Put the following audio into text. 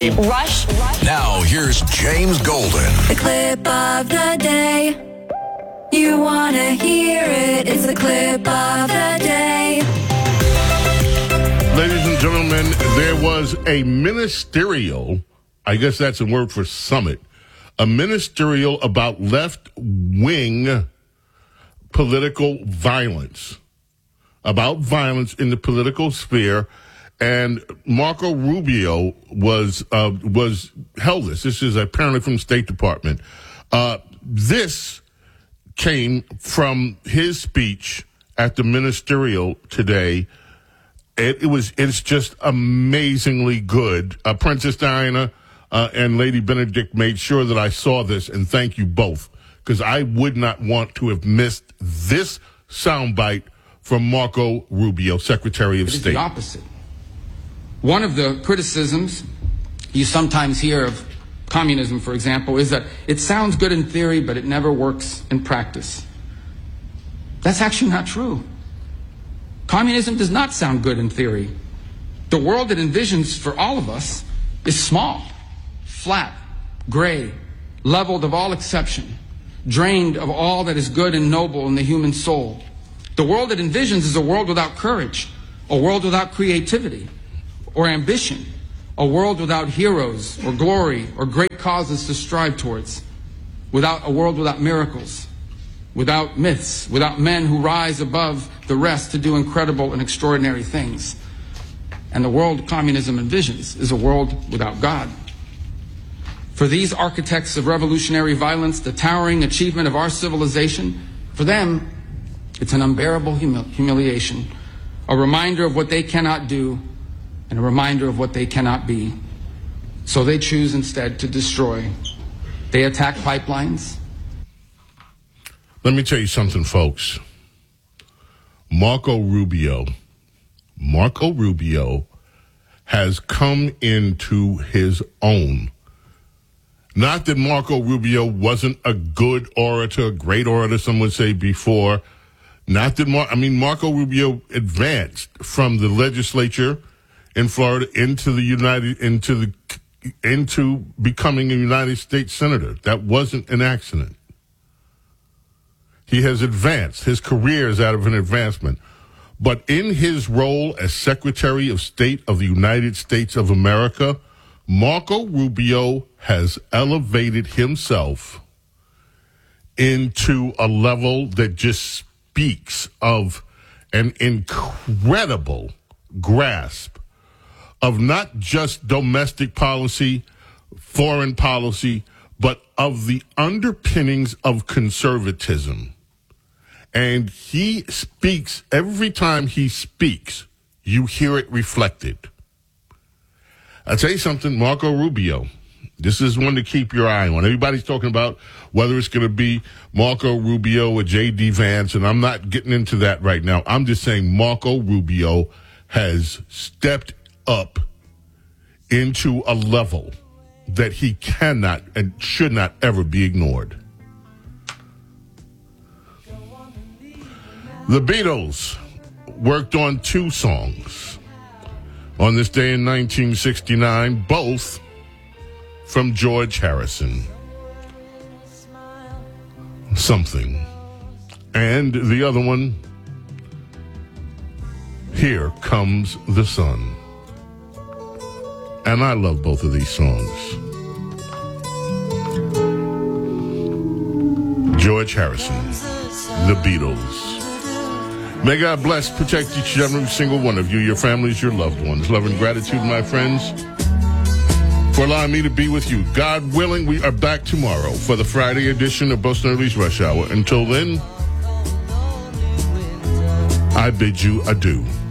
Rush. Now, here's James Golden. The clip of the day. You want to hear it. It's the clip of the day. Ladies and gentlemen, there was a ministerial, I guess that's a word for summit, a ministerial about left-wing political violence, about violence in the political sphere. And Marco Rubio was held this. This is apparently from the State Department. This came from his speech at the ministerial today. It's just amazingly good. Princess Diana and Lady Benedict made sure that I saw this, and thank you both, because I would not want to have missed this soundbite from Marco Rubio, Secretary of State. It is the opposite. One of the criticisms you sometimes hear of communism, for example, is that it sounds good in theory, but it never works in practice. That's actually not true. Communism does not sound good in theory. The world it envisions for all of us is small, flat, gray, leveled of all exception, drained of all that is good and noble in the human soul. The world it envisions is a world without courage, a world without creativity or ambition, a world without heroes or glory or great causes to strive towards, a world without miracles, without myths, without men who rise above the rest to do incredible and extraordinary things. And the world communism envisions is a world without God. For these architects of revolutionary violence, the towering achievement of our civilization, for them, it's an unbearable humiliation, a reminder of what they cannot do, and a reminder of what they cannot be. So they choose instead to destroy. They attack pipelines. Let me tell you something, folks. Marco Rubio has come into his own. Not that Marco Rubio wasn't a good orator, a great orator, some would say before. Not that Marco Rubio advanced from the legislature in Florida into becoming a United States Senator. That wasn't an accident. He has advanced. His career is out of an advancement. But in his role as Secretary of State of the United States of America, Marco Rubio has elevated himself into a level that just speaks of an incredible grasp of not just domestic policy, foreign policy, but of the underpinnings of conservatism. And he speaks, every time he speaks, you hear it reflected. I'll tell you something, Marco Rubio, this is one to keep your eye on. Everybody's talking about whether it's going to be Marco Rubio or J.D. Vance, and I'm not getting into that right now. I'm just saying Marco Rubio has stepped up into a level that he cannot and should not ever be ignored. The Beatles worked on 2 songs on this day in 1969, both from George Harrison. Something. And the other one, Here Comes the Sun. And I love both of these songs. George Harrison, The Beatles. May God bless, protect each and every single one of you, your families, your loved ones. Love and gratitude, my friends, for allowing me to be with you. God willing, we are back tomorrow for the Friday edition of Boston Early's Rush Hour. Until then, I bid you adieu.